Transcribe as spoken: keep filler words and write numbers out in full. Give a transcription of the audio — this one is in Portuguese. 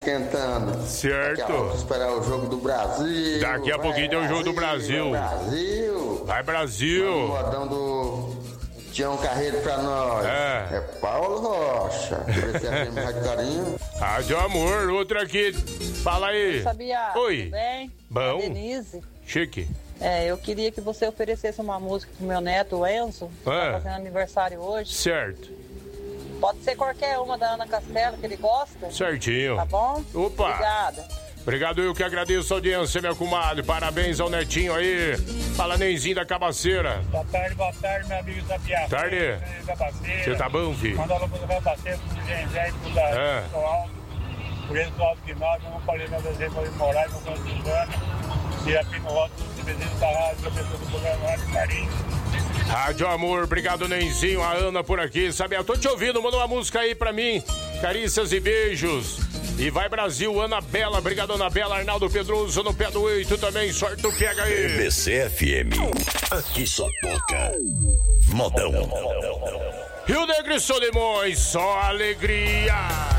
esquentando. Certo. Daqui a pouco esperar o jogo do Brasil. Daqui a vai, pouquinho tem o jogo do Brasil. Vai, Brasil. Vai, Brasil. O modão do Tião Carreiro pra nós. É. É Paulo Rocha. Rádio Carinho. Rádio Amor, outra aqui. Fala aí. Sabia? Oi. Tudo bem? Bom. Denise. Chique. É, eu queria que você oferecesse uma música pro meu neto, o Enzo, que É. tá fazendo aniversário hoje. Certo. Pode ser qualquer uma da Ana Castelo, que ele gosta. Certinho. Tá bom? Opa. Obrigada. Obrigado, eu que agradeço a audiência, meu comadre. Parabéns ao netinho aí. Fala, Nenzinho da Cabaceira. Boa tarde, boa tarde, meu amigo Sabiá. Tarde. Você tá bom, filho? Manda alô pro Cabaceira, pro Gengé e pro da É. Alto. Por esse do Alto que nós, vamos colher meu desenho para Moraes, meu São Suzana. E aqui no Alto, do vizinho da rádio, professor do programa Rádio Carinho. Rádio Amor, obrigado, Nenzinho. A Ana por aqui. Sabiá, tô te ouvindo. Manda uma música aí pra mim. Carícias e beijos. E vai Brasil, Ana Bela. Obrigado, Ana Bela. Arnaldo Pedroso no pé do oito também. Sorte o pega aí. B B C F M. Aqui só toca modão. Rio Negro e Solimões, só alegria.